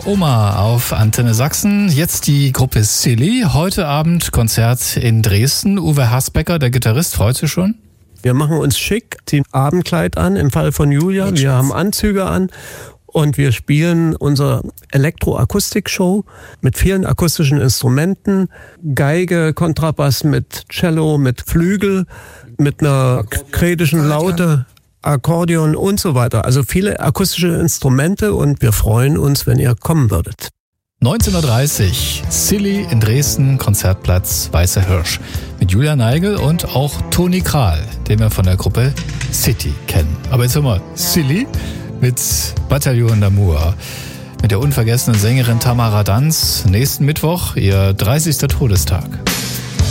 Oma auf Antenne Sachsen. Jetzt die Gruppe Silly. Heute Abend Konzert in Dresden. Uwe Hasbecker, der Gitarrist, freut sich schon? Wir machen uns schick, ziehen Abendkleid an, im Fall von Julia. Wir haben Anzüge an und wir spielen unsere Elektroakustik-Show mit vielen akustischen Instrumenten. Geige, Kontrabass mit Cello, mit Flügel, mit einer kretischen Laute, Akkordeon und so weiter. Also viele akustische Instrumente und wir freuen uns, wenn ihr kommen würdet. 19.30 Uhr, Silly in Dresden, Konzertplatz Weißer Hirsch. Mit Julia Neigel und auch Toni Kral, den wir von der Gruppe City kennen. Aber jetzt hören wir Silly mit Bataillon d'Amour. Mit der unvergessenen Sängerin Tamara Danz. Nächsten Mittwoch, ihr 30. Todestag.